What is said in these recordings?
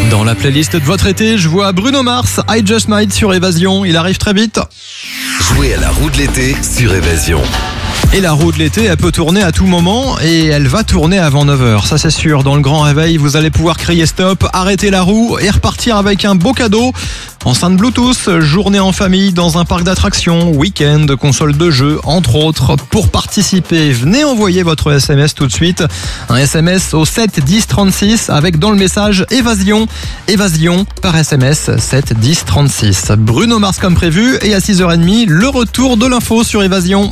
Dans la playlist de votre été, je vois Bruno Mars, I Just Might sur Évasion. Il arrive très vite. Jouez à la roue de l'été sur Évasion. Et la roue de l'été, elle peut tourner à tout moment et elle va tourner avant 9h. Ça c'est sûr, dans le grand réveil, vous allez pouvoir crier stop, arrêter la roue et repartir avec un beau cadeau. Enceinte Bluetooth, journée en famille dans un parc d'attractions, week-end, console de jeu, entre autres. Pour participer, venez envoyer votre SMS tout de suite. Un SMS au 7 10 36 avec dans le message Évasion. Évasion par SMS 7 10 36. Bruno Mars comme prévu et à 6h30, le retour de l'info sur Évasion.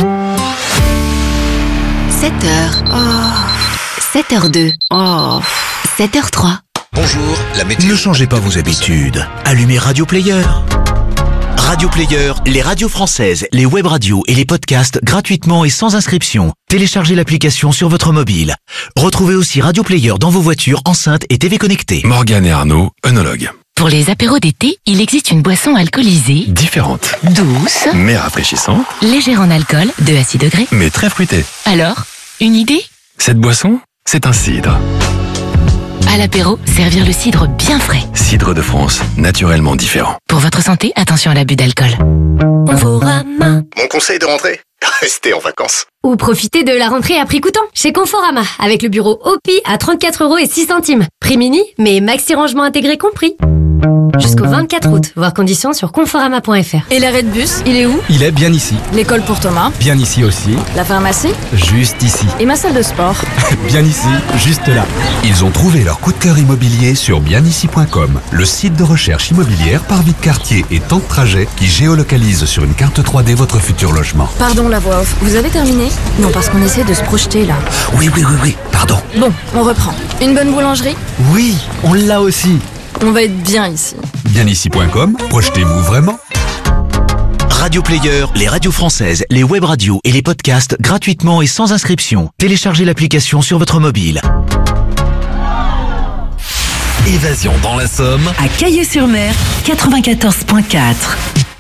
7h. Oh. 7h02. Oh. 7h03. Bonjour, la météo. Ne changez pas vos habitudes. Allumez Radio Player. Radio Player, les radios françaises, les web radios et les podcasts gratuitement et sans inscription. Téléchargez l'application sur votre mobile. Retrouvez aussi Radio Player dans vos voitures, enceintes et TV connectées. Morgane et Arnaud, œnologues. Pour les apéros d'été, il existe une boisson alcoolisée, Différentes, douce, mais rafraîchissantes, légère en alcool, 2 à 6 degrés. mais très fruitées. Alors, une idée? Cette boisson, c'est un cidre. À l'apéro, servir le cidre bien frais. Cidre de France, naturellement différent. Pour votre santé, attention à l'abus d'alcool. Conforama. Mon conseil de rentrée, restez en vacances. Ou profitez de la rentrée à prix coûtant chez Conforama avec le bureau OPI à 34,06€. Prix mini, mais maxi rangement intégré compris. Jusqu'au 24 août, voir conditions sur conforama.fr. Et l'arrêt de bus, il est où? Il est bien ici. L'école pour Thomas? Bien ici aussi. La pharmacie? Juste ici. Et ma salle de sport? Bien ici, juste là. Ils ont trouvé leur coup de cœur immobilier sur bienici.com, le site de recherche immobilière par vie de quartier et temps de trajet qui géolocalise sur une carte 3D votre futur logement. Pardon la voix off, vous avez terminé? Non, parce qu'on essaie de se projeter là. Oui, pardon. Bon, on reprend. Une bonne boulangerie? Oui, on l'a aussi. On va être bien ici. Bienici.com, projetez-vous vraiment? Radio Player, les radios françaises, les web radios et les podcasts gratuitement et sans inscription. Téléchargez l'application sur votre mobile. Évasion dans la Somme. À Caillé-sur-Mer, 94.4.